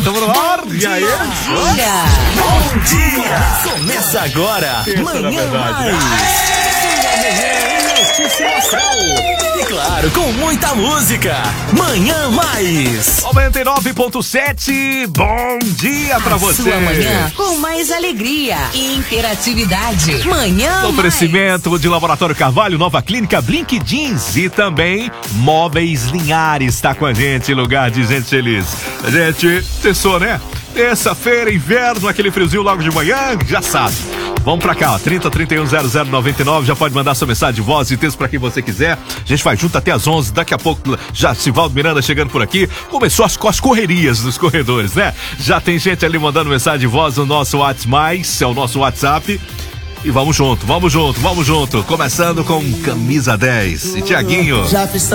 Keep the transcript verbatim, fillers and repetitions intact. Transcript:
estamos no ar. E aí? Bom dia! Bom dia! Começa agora, Terça, Manhã na verdade, Mais. Notícia Astral. E claro, com muita música. Manhã Mais. noventa e nove ponto sete, bom dia pra A você. sua manhã com mais alegria e interatividade. Manhã Oferecimento de Laboratório Carvalho, Nova Clínica, Blink Jeans e também Móveis Linhares. Está com a gente, lugar de gente feliz. A gente pensou, né? Terça-feira, inverno, aquele friozinho logo de manhã, já sabe. Vamos pra cá, ó, trinta, trinta e um, zero zero noventa e nove, já pode mandar sua mensagem de voz e texto pra quem você quiser. A gente vai junto até às onze, daqui a pouco já Sivaldo Miranda chegando por aqui. Começou as, as correrias dos corredores, né? Já tem gente ali mandando mensagem de voz no nosso WhatsApp mais, é o nosso WhatsApp. E vamos junto, vamos junto, vamos junto. Começando com Camisa dez e Tiaguinho. Já fiz